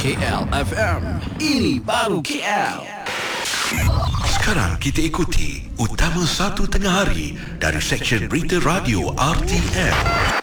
KL FM. Ini baru KL. Sekarang kita ikuti Utama 1 Tengah Hari dari Seksyen Berita Radio RTM.